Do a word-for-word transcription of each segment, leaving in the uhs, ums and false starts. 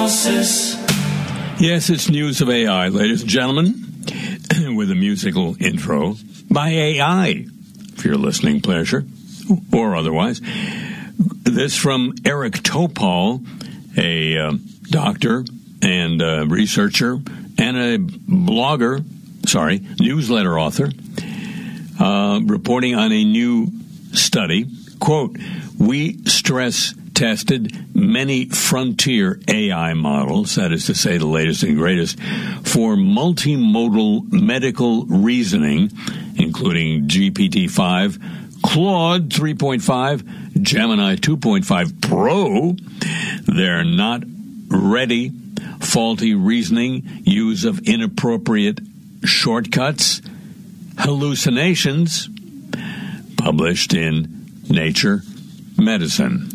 analysis. Yes, it's news of A I, ladies and gentlemen, with a musical intro by A I, for your listening pleasure, or otherwise. This from Eric Topol, a uh, doctor and uh, researcher and a blogger, sorry, newsletter author, uh, reporting on a new study. Quote, we stress tested many frontier A I models, that is to say the latest and greatest, for multimodal medical reasoning, including G P T five, Claude three point five, Gemini two point five Pro. They're not ready. Faulty reasoning, use of inappropriate shortcuts, hallucinations, published in Nature Medicine.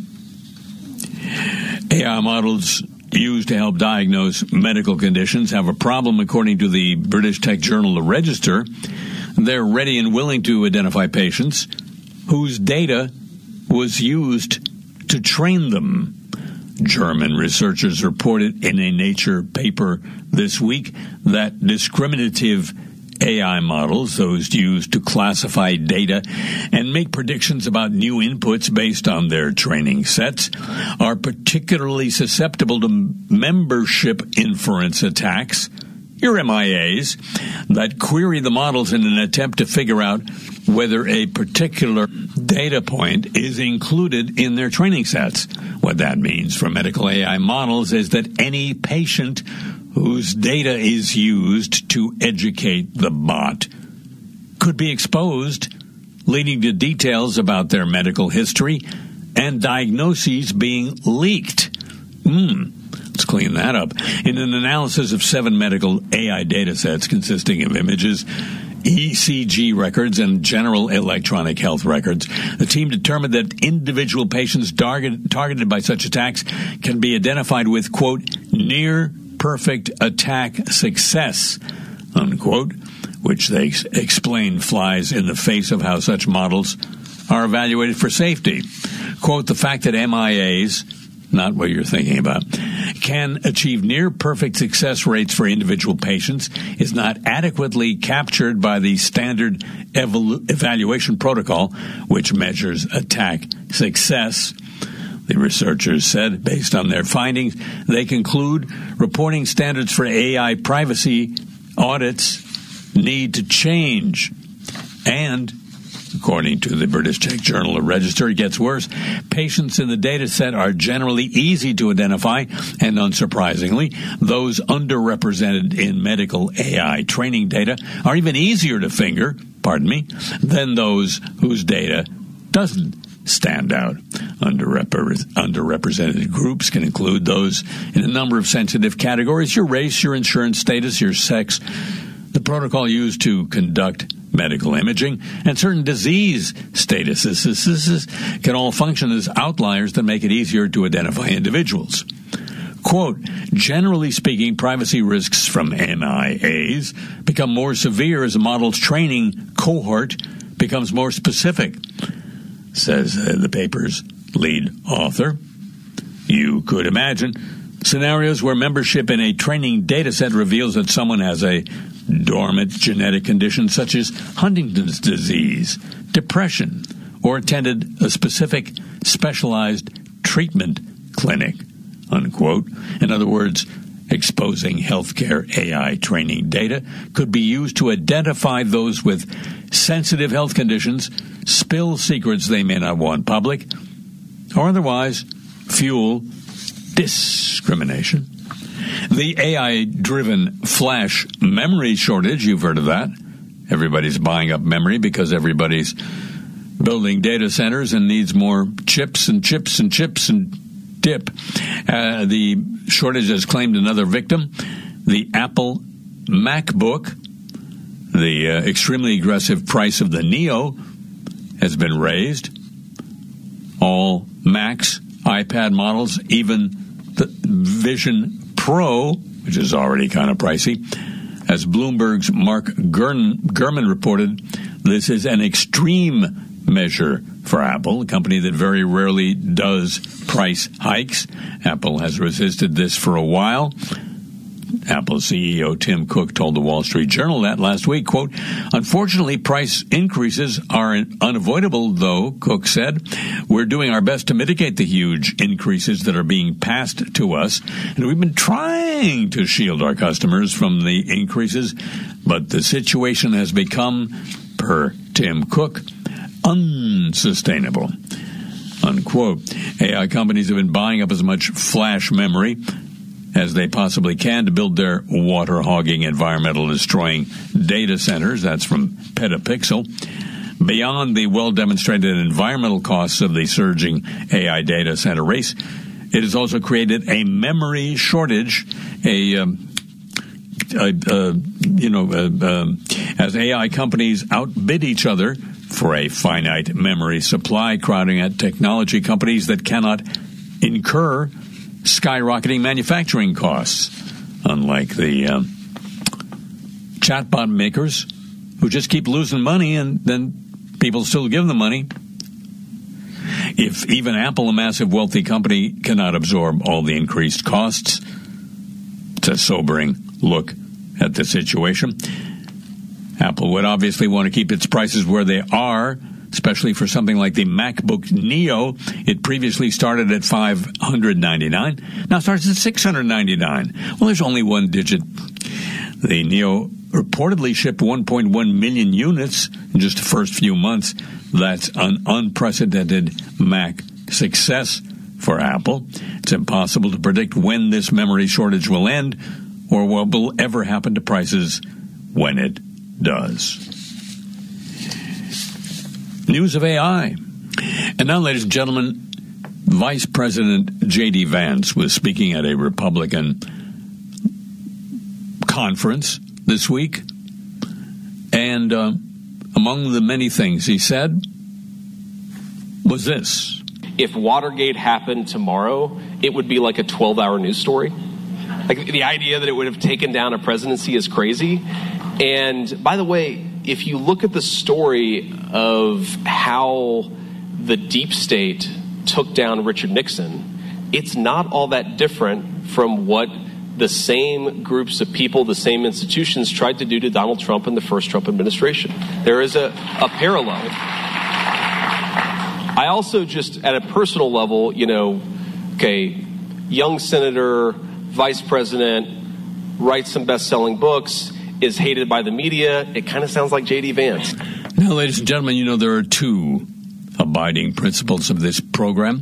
A I models used to help diagnose medical conditions have a problem, according to the British tech journal The Register. They're ready and willing to identify patients whose data was used to train them. German researchers reported in a Nature paper this week that discriminative A I models, those used to classify data and make predictions about new inputs based on their training sets, are particularly susceptible to membership inference attacks, your M I As, that query the models in an attempt to figure out whether a particular data point is included in their training sets. What that means for medical A I models is that any patient whose data is used to educate the bot could be exposed, leading to details about their medical history and diagnoses being leaked. Hmm. Let's clean that up. In an analysis of seven medical A I data sets consisting of images, E C G records, and general electronic health records, the team determined that individual patients target, targeted by such attacks can be identified with, quote, near perfect attack success, unquote, which they ex- explain flies in the face of how such models are evaluated for safety. Quote, the fact that M I As, not what you're thinking about, can achieve near-perfect success rates for individual patients is not adequately captured by the standard evolu- evaluation protocol, which measures attack success. The researchers said, based on their findings, they conclude reporting standards for A I privacy audits need to change. And according to the British tech journal The Register, it gets worse. Patients in the data set are generally easy to identify, and unsurprisingly, those underrepresented in medical A I training data are even easier to finger, pardon me, than those whose data doesn't stand out. Underrepre- underrepresented groups can include those in a number of sensitive categories: your race, your insurance status, your sex, the protocol used to conduct medical imaging, and certain disease statuses can all function as outliers that make it easier to identify individuals. Quote, generally speaking, privacy risks from M I As become more severe as a model's training cohort becomes more specific, says uh, the paper's lead author. You could imagine scenarios where membership in a training data set reveals that someone has a dormant genetic condition such as Huntington's disease, depression, or attended a specific specialized treatment clinic, unquote. In other words, exposing healthcare A I training data could be used to identify those with sensitive health conditions, spill secrets they may not want public, or otherwise fuel discrimination. The A I-driven flash memory shortage, you've heard of that. Everybody's buying up memory because everybody's building data centers and needs more chips and chips and chips and dip. Uh, the shortage has claimed another victim. The Apple MacBook, the uh, extremely aggressive price of the Neo has been raised. All Macs, iPad models, even the Vision Pro, which is already kind of pricey. As Bloomberg's Mark Gurman reported, this is an extreme measure for Apple, a company that very rarely does price hikes. Apple has resisted this for a while. Apple C E O Tim Cook told the Wall Street Journal that last week, quote, "Unfortunately, price increases are unavoidable, though," Cook said. "We're doing our best to mitigate the huge increases that are being passed to us, and we've been trying to shield our customers from the increases, but the situation has become, per Tim Cook, unsustainable," unquote. A I companies have been buying up as much flash memory as they possibly can to build their water-hogging, environmental-destroying data centers. That's from Petapixel. Beyond the well-demonstrated environmental costs of the surging A I data center race, it has also created a memory shortage, a... Um, Uh, uh, you know, uh, uh, as A I companies outbid each other for a finite memory supply, crowding at technology companies that cannot incur skyrocketing manufacturing costs, unlike the uh, chatbot makers who just keep losing money and then people still give them money. If even Apple, a massive wealthy company, cannot absorb all the increased costs, it's a sobering look at the situation. Apple would obviously want to keep its prices where they are, especially for something like the MacBook Neo. It previously started at five hundred ninety-nine dollars, now starts at six hundred ninety-nine dollars. Well, there's only one digit. The Neo reportedly shipped one point one million units in just the first few months. That's an unprecedented Mac success for Apple. It's impossible to predict when this memory shortage will end or what will ever happen to prices when it does. News of A I. And now, ladies and gentlemen, Vice President J D Vance was speaking at a Republican conference this week. And uh, among the many things he said was this. If Watergate happened tomorrow, it would be like a twelve-hour news story. Like, the idea that it would have taken down a presidency is crazy. And by the way, if you look at the story of how the deep state took down Richard Nixon, it's not all that different from what the same groups of people, the same institutions tried to do to Donald Trump in the first Trump administration. There is a, a parallel. I also just, at a personal level, you know, okay, young senator, vice president, writes some best-selling books, is hated by the media. It kind of sounds like J D Vance. Now, ladies and gentlemen, you know there are two abiding principles of this program.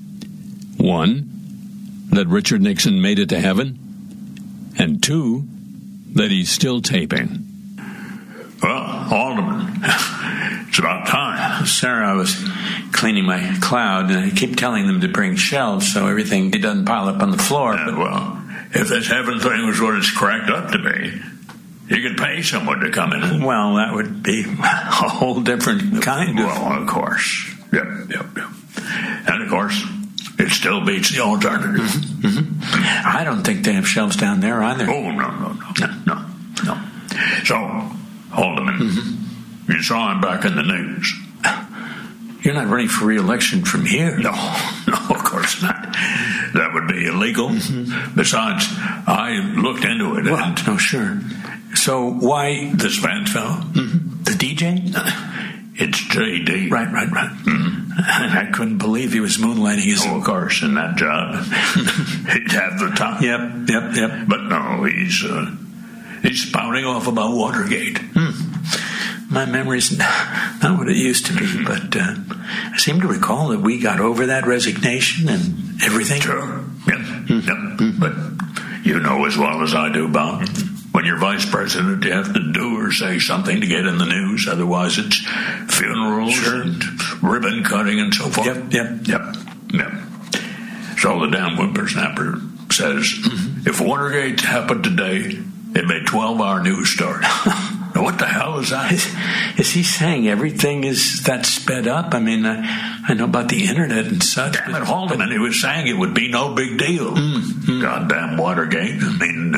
One, that Richard Nixon made it to heaven. And two, that he's still taping. Well, Alderman, it's about time. Sir, I was cleaning my cloud, and I keep telling them to bring shelves so everything it doesn't pile up on the floor. Yeah, but well, if this heaven thing was what it's cracked up to be, you could pay someone to come in. Well, that would be a whole different kind of... Well, of course. Yep, yep, yep. And, of course, it still beats the alternative. Mm-hmm, mm-hmm. I don't think they have shelves down there either. Oh, no, no, no, no, no, no. So, Alderman, mm-hmm. you saw him back in the news. You're not running for re-election from here. No, no, of course not. That would be illegal. Mm-hmm. Besides, I looked into it. Well, and no, sure. So why... This Vance fellow? Mm-hmm. The D J? It's J D. Right, right, right. Mm-hmm. I couldn't believe he was moonlighting his... Oh, of course, in that job. He'd have the time. Yep, yep, yep. But no, he's, uh, he's spouting off about Watergate. Hmm. My memory's not what it used to be, but uh, I seem to recall that we got over that resignation and everything. Sure, yep, mm-hmm. yep. Mm-hmm. But you know as well as I do, Bob, mm-hmm. when you're vice president, you have to do or say something to get in the news. Otherwise, it's funerals sure. and ribbon cutting and so forth. Yep, yep, yep, yep. So the damn whippersnapper says, mm-hmm. if Watergate happened today, it made twelve-hour news story. Now, what the hell is that? Is, is he saying everything is that sped up? I mean, I, I know about the internet and such. Damn it, Haldeman, he was saying it would be no big deal. Mm-hmm. Goddamn Watergate. I mean,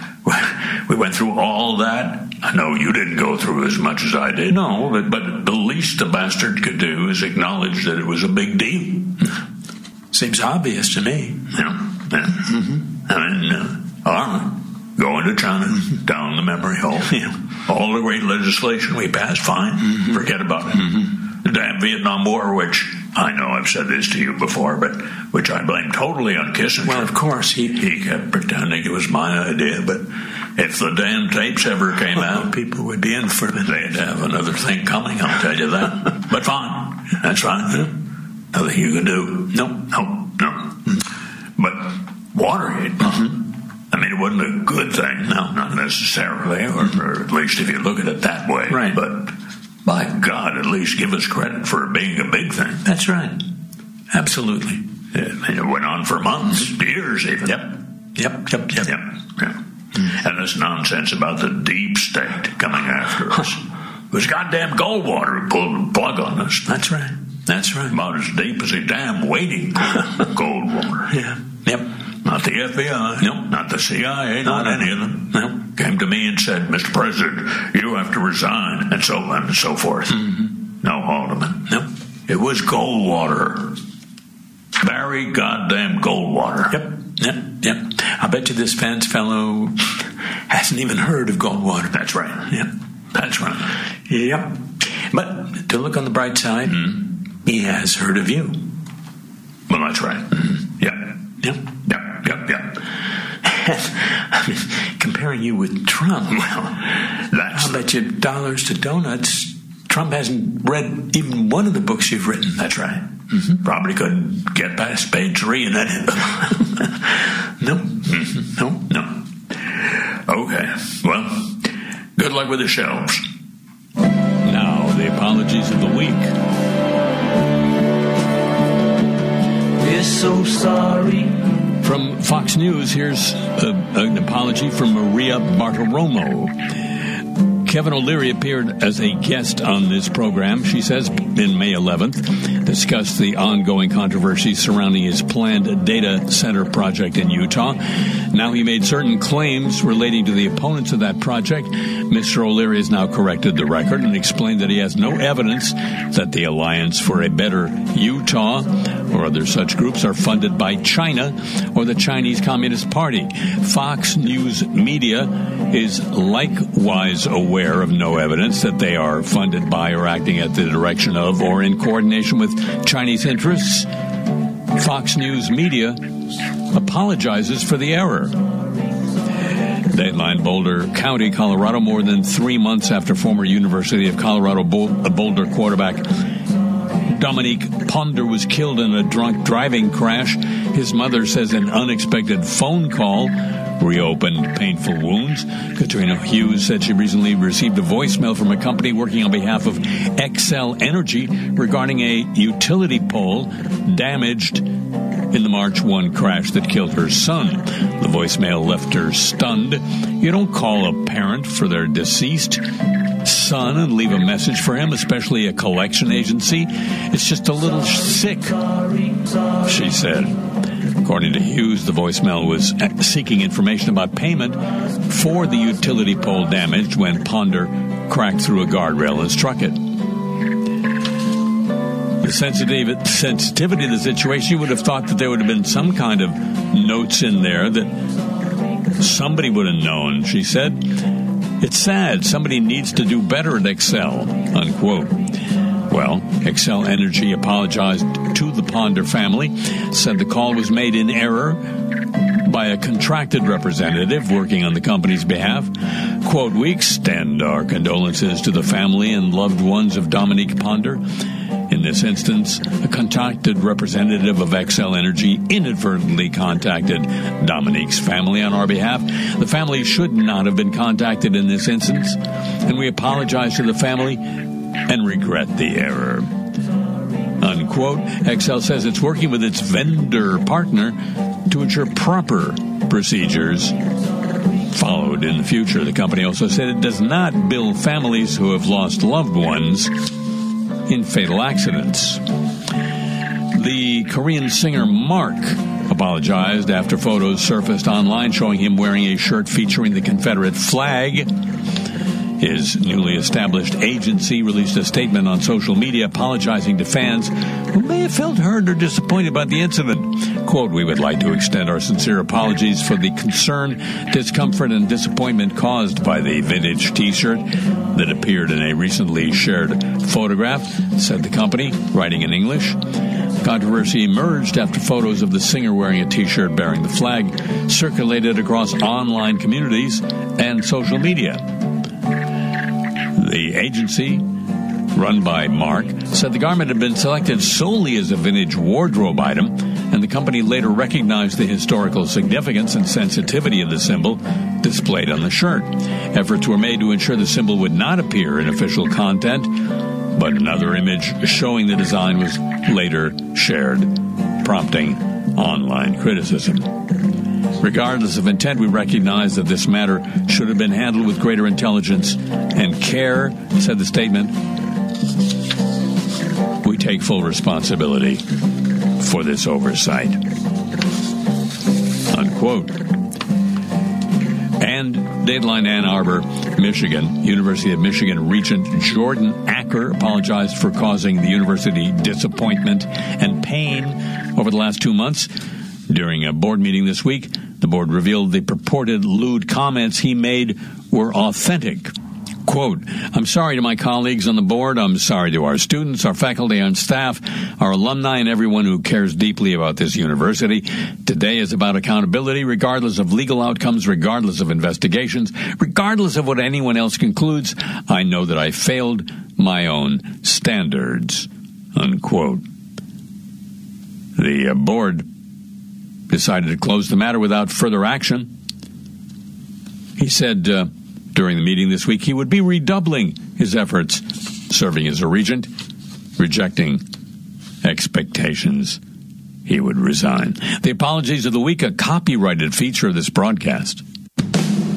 uh, we went through all that. I know you didn't go through as much as I did. No, but... But believe least the bastard could do is acknowledge that it was a big deal. Seems obvious to me. Yeah, yeah. Mm-hmm. I mean, uh, all right, going to China, mm-hmm. down the memory hole. Yeah. All the great legislation we passed, fine. Mm-hmm. Forget about it. Mm-hmm. The damn Vietnam War, which I know I've said this to you before, but which I blame totally on Kissinger. Well, of course, he he kept pretending it was my idea, but if the damn tapes ever came well, out, people would be in for it. They'd have another thing coming, I'll tell you that. But fine, that's fine. Yeah. Nothing you can do. No, no, no. But Watergate, mm-hmm. I mean, it wasn't a good thing. No, not necessarily, or, or at least if you look at it that way. Right. But by God, at least give us credit for being a big thing. That's right. Absolutely. Yeah, and it went on for months, years even. Yep. Yep, yep, yep. Yep, yep. Mm-hmm. And this nonsense about the deep state coming after us. It was goddamn Goldwater who pulled the plug on us. That's right. That's right. About as deep as a damn waiting Goldwater. Yeah. Yep. Not the F B I. Nope. Not the C I A. Not, not any of them. Nope. Came to me and said, Mister President, you have to resign, and so on and so forth. Mm-hmm. No, Haldeman. Nope. It was Goldwater. Barry goddamn Goldwater. Yep. Yep. Yep. I bet you this Vance fellow hasn't even heard of Goldwater. That's right. Yep. That's right. Yep. But to look on the bright side, mm-hmm. he has heard of you. Well, that's right. Mm-hmm. Yep. Yep. Yep. Yep. Yep. I mean, comparing you with Trump, well, that's I'll bet you dollars to donuts, Trump hasn't read even one of the books you've written. That's right. Mm-hmm. Probably couldn't get past page three in that. No. Mm-hmm. No. No. Okay. Well, good luck with the shelves. Now, the apologies of the week. We're so sorry. From Fox News, here's a, an apology from Maria Bartiromo. Kevin O'Leary appeared as a guest on this program, she says, in May eleventh, discussed the ongoing controversy surrounding his planned data center project in Utah. Now he made certain claims relating to the opponents of that project. Mister O'Leary has now corrected the record and explained that he has no evidence that the Alliance for a Better Utah or other such groups are funded by China or the Chinese Communist Party. Fox News Media is likewise aware of no evidence that they are funded by or acting at the direction of or in coordination with Chinese interests. Fox News Media apologizes for the error. Dateline, Boulder County, Colorado, more than three months after former University of Colorado Boulder quarterback Dominique Ponder was killed in a drunk driving crash. His mother says an unexpected phone call reopened painful wounds. Katrina Hughes said she recently received a voicemail from a company working on behalf of Xcel Energy regarding a utility pole damaged in the March first crash that killed her son. The voicemail left her stunned. You don't call a parent for their deceased son and leave a message for him, especially a collection agency. It's just a little sick, she said. According to Hughes, the voicemail was seeking information about payment for the utility pole damaged when Ponder cracked through a guardrail and struck it. The sensitivity, sensitivity of the situation, you would have thought that there would have been some kind of notes in there that somebody would have known, she said. It's sad. Somebody needs to do better at Xcel, unquote. Well, Xcel Energy apologized to the Ponder family, said the call was made in error by a contracted representative working on the company's behalf. Quote, we extend our condolences to the family and loved ones of Dominique Ponder. In this instance, a contracted representative of Xcel Energy inadvertently contacted Dominique's family on our behalf. The family should not have been contacted in this instance, and we apologize to the family and regret the error. Unquote. Xcel says it's working with its vendor partner to ensure proper procedures followed in the future. The company also said it does not bill families who have lost loved ones in fatal accidents. The Korean singer Mark apologized after photos surfaced online showing him wearing a shirt featuring the Confederate flag. His newly established agency released a statement on social media apologizing to fans who may have felt hurt or disappointed by the incident. Quote, "We would like to extend our sincere apologies for the concern, discomfort, and disappointment caused by the vintage t-shirt that appeared in a recently shared photograph," said the company, writing in English. Controversy emerged after photos of the singer wearing a t-shirt bearing the flag circulated across online communities and social media. The agency, run by Mark, said the garment had been selected solely as a vintage wardrobe item, and the company later recognized the historical significance and sensitivity of the symbol displayed on the shirt. Efforts were made to ensure the symbol would not appear in official content, but another image showing the design was later shared, prompting online criticism. Regardless of intent, we recognize that this matter should have been handled with greater intelligence and care, said the statement. We take full responsibility for this oversight. Unquote. And Dateline Ann Arbor, Michigan, University of Michigan Regent Jordan Acker apologized for causing the university disappointment and pain over the last two months. During a board meeting this week, the board revealed the purported lewd comments he made were authentic. Quote, "I'm sorry to my colleagues on the board. I'm sorry to our students, our faculty and staff, our alumni, and everyone who cares deeply about this university. Today is about accountability, regardless of legal outcomes, regardless of investigations, regardless of what anyone else concludes. I know that I failed my own standards." Unquote. The uh, board decided to close the matter without further action. He said uh, during the meeting this week he would be redoubling his efforts, serving as a regent, rejecting expectations. He would resign. The apologies of the week, a copyrighted feature of this broadcast.